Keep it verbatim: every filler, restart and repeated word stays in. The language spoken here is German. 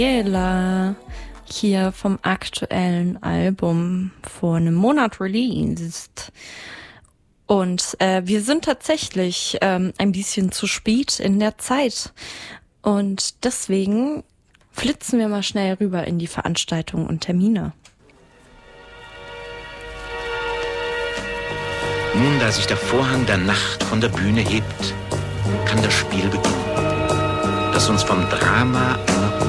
Ella hier vom aktuellen Album vor einem Monat released. Und äh, wir sind tatsächlich ähm, ein bisschen zu spät in der Zeit. Und deswegen flitzen wir mal schnell rüber in die Veranstaltungen und Termine. Nun, da sich der Vorhang der Nacht von der Bühne hebt, kann das Spiel beginnen, das uns vom Drama einer